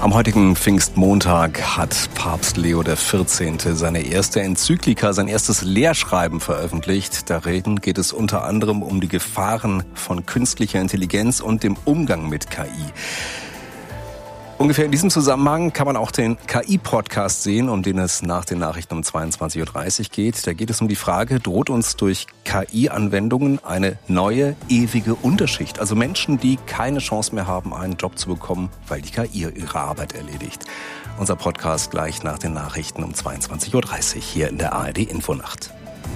Am heutigen Pfingstmontag hat Papst Leo XIV. Seine erste Enzyklika, sein erstes Lehrschreiben veröffentlicht. Darin geht es unter anderem um die Gefahren von künstlicher Intelligenz und dem Umgang mit KI. Ungefähr in diesem Zusammenhang kann man auch den KI-Podcast sehen, um den es nach den Nachrichten um 22.30 Uhr geht. Da geht es um die Frage, droht uns durch KI-Anwendungen eine neue, ewige Unterschicht? Also Menschen, die keine Chance mehr haben, einen Job zu bekommen, weil die KI ihre Arbeit erledigt. Unser Podcast gleich nach den Nachrichten um 22.30 Uhr hier in der ARD Infonacht.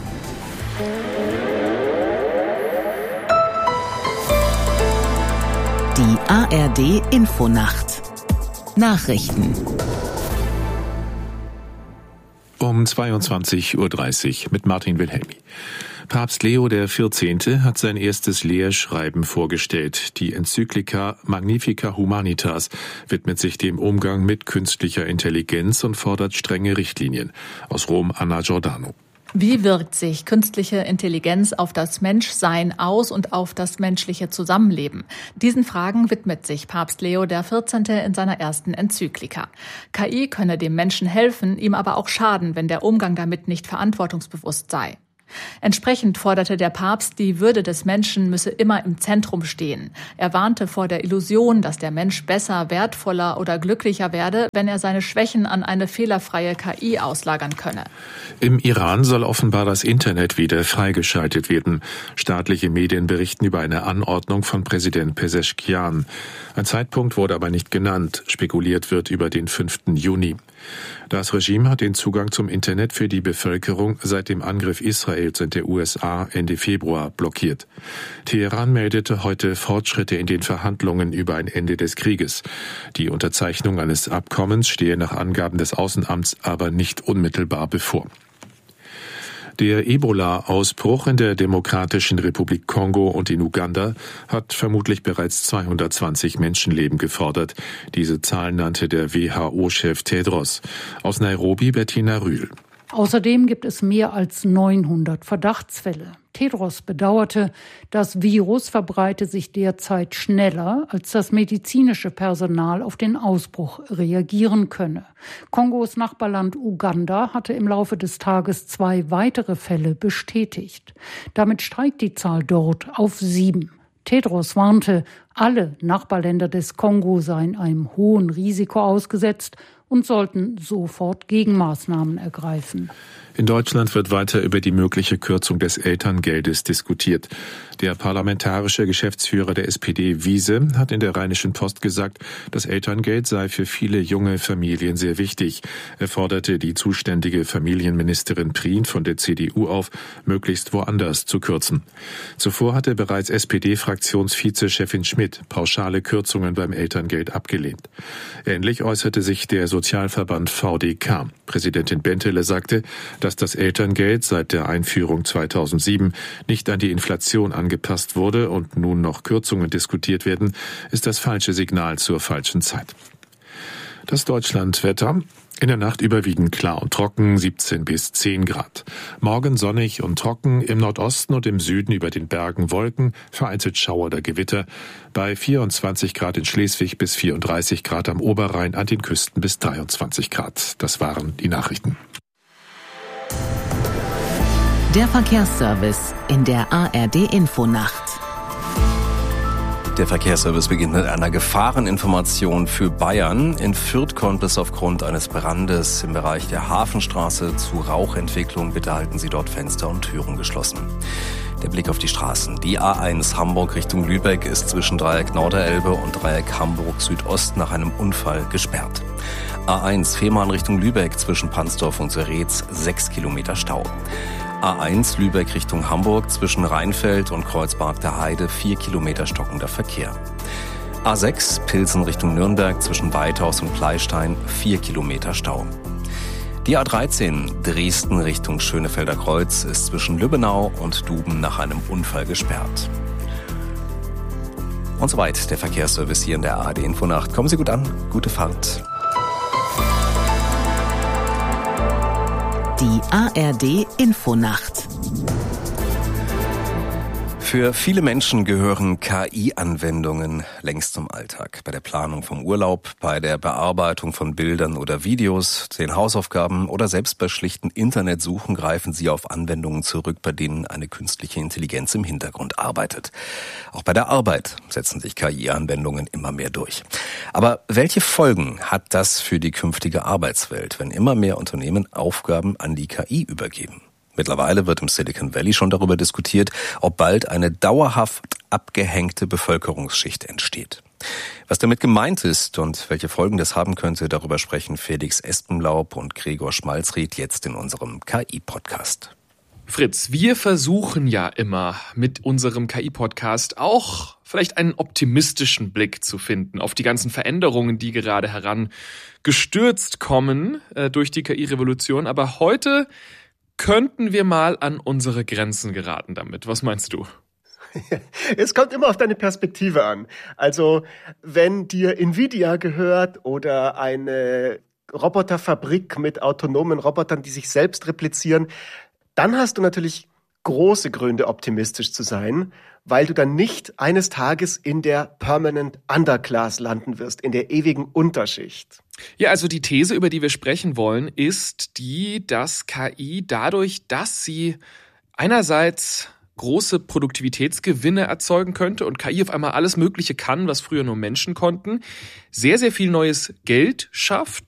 Die ARD Infonacht. Nachrichten. Um 22.30 Uhr mit Martin Wilhelmi. Papst Leo XIV. Hat sein erstes Lehrschreiben vorgestellt. Die Enzyklika Magnificat Humanitas widmet sich dem Umgang mit künstlicher Intelligenz und fordert strenge Richtlinien. Aus Rom, Anna Giordano. Wie wirkt sich künstliche Intelligenz auf das Menschsein aus und auf das menschliche Zusammenleben? Diesen Fragen widmet sich Papst Leo XIV. In seiner ersten Enzyklika. KI könne dem Menschen helfen, ihm aber auch schaden, wenn der Umgang damit nicht verantwortungsbewusst sei. Entsprechend forderte der Papst, die Würde des Menschen müsse immer im Zentrum stehen. Er warnte vor der Illusion, dass der Mensch besser, wertvoller oder glücklicher werde, wenn er seine Schwächen an eine fehlerfreie KI auslagern könne. Im Iran soll offenbar das Internet wieder freigeschaltet werden. Staatliche Medien berichten über eine Anordnung von Präsident Pezeshkian. Ein Zeitpunkt wurde aber nicht genannt. Spekuliert wird über den 5. Juni. Das Regime hat den Zugang zum Internet für die Bevölkerung seit dem Angriff Israels und der USA Ende Februar blockiert. Teheran meldete heute Fortschritte in den Verhandlungen über ein Ende des Krieges. Die Unterzeichnung eines Abkommens stehe nach Angaben des Außenamts aber nicht unmittelbar bevor. Der Ebola-Ausbruch in der Demokratischen Republik Kongo und in Uganda hat vermutlich bereits 220 Menschenleben gefordert. Diese Zahl nannte der WHO-Chef Tedros. Aus Nairobi Bettina Rühl. Außerdem gibt es mehr als 900 Verdachtsfälle. Tedros bedauerte, das Virus verbreite sich derzeit schneller, als das medizinische Personal auf den Ausbruch reagieren könne. Kongos Nachbarland Uganda hatte im Laufe des Tages 2 weitere Fälle bestätigt. Damit steigt die Zahl dort auf 7. Tedros warnte, alle Nachbarländer des Kongo seien einem hohen Risiko ausgesetzt und sollten sofort Gegenmaßnahmen ergreifen. In Deutschland wird weiter über die mögliche Kürzung des Elterngeldes diskutiert. Der parlamentarische Geschäftsführer der SPD, Wiese, hat in der Rheinischen Post gesagt, das Elterngeld sei für viele junge Familien sehr wichtig. Er forderte die zuständige Familienministerin Prien von der CDU auf, möglichst woanders zu kürzen. Zuvor hatte bereits SPD-Fraktionsvizechefin Schmidt pauschale Kürzungen beim Elterngeld abgelehnt. Ähnlich äußerte sich der Sozialverband VDK. Präsidentin Bentele sagte, dass das Elterngeld seit der Einführung 2007 nicht an die Inflation angepasst wurde und nun noch Kürzungen diskutiert werden, ist das falsche Signal zur falschen Zeit. Das Deutschlandwetter. In der Nacht überwiegend klar und trocken, 17 bis 10 Grad. Morgen sonnig und trocken, im Nordosten und im Süden über den Bergen Wolken, vereinzelt Schauer oder Gewitter. Bei 24 Grad in Schleswig bis 34 Grad am Oberrhein, an den Küsten bis 23 Grad. Das waren die Nachrichten. Der Verkehrsservice in der ARD Infonacht. Der Verkehrsservice beginnt mit einer Gefahreninformation für Bayern. In Fürth kommt es aufgrund eines Brandes im Bereich der Hafenstraße zu Rauchentwicklung. Bitte halten Sie dort Fenster und Türen geschlossen. Der Blick auf die Straßen. Die A1 Hamburg Richtung Lübeck ist zwischen Dreieck Norderelbe und Dreieck Hamburg Südost nach einem Unfall gesperrt. A1 Fehmarn Richtung Lübeck zwischen Pansdorf und Söretz 6 Kilometer Stau. A1 Lübeck Richtung Hamburg zwischen Rheinfeld und Kreuzberg der Heide 4 Kilometer stockender Verkehr. A6 Pilsen Richtung Nürnberg zwischen Weithaus und Pleystein 4 Kilometer Stau. Die A13 Dresden Richtung Schönefelder Kreuz ist zwischen Lübbenau und Duben nach einem Unfall gesperrt. Und soweit der Verkehrsservice hier in der ARD Infonacht. Kommen Sie gut an, gute Fahrt. Die ARD Infonacht. Für viele Menschen gehören KI-Anwendungen längst zum Alltag. Bei der Planung vom Urlaub, bei der Bearbeitung von Bildern oder Videos, den Hausaufgaben oder selbst bei schlichten Internetsuchen greifen sie auf Anwendungen zurück, bei denen eine künstliche Intelligenz im Hintergrund arbeitet. Auch bei der Arbeit setzen sich KI-Anwendungen immer mehr durch. Aber welche Folgen hat das für die künftige Arbeitswelt, wenn immer mehr Unternehmen Aufgaben an die KI übergeben? Mittlerweile wird im Silicon Valley schon darüber diskutiert, ob bald eine dauerhaft abgehängte Bevölkerungsschicht entsteht. Was damit gemeint ist und welche Folgen das haben könnte, darüber sprechen Felix Espenlaub und Gregor Schmalzried jetzt in unserem KI-Podcast. Fritz, wir versuchen ja immer mit unserem KI-Podcast auch vielleicht einen optimistischen Blick zu finden auf die ganzen Veränderungen, die gerade herangestürzt kommen durch die KI-Revolution. Aber heute könnten wir mal an unsere Grenzen geraten damit. Was meinst du? Es kommt immer auf deine Perspektive an. Also, wenn dir Nvidia gehört oder eine Roboterfabrik mit autonomen Robotern, die sich selbst replizieren, dann hast du natürlich große Gründe, optimistisch zu sein, weil du dann nicht eines Tages in der Permanent Underclass landen wirst, in der ewigen Unterschicht. Ja, also die These, über die wir sprechen wollen, ist die, dass KI dadurch, dass sie einerseits große Produktivitätsgewinne erzeugen könnte und KI auf einmal alles Mögliche kann, was früher nur Menschen konnten, sehr, sehr viel neues Geld schafft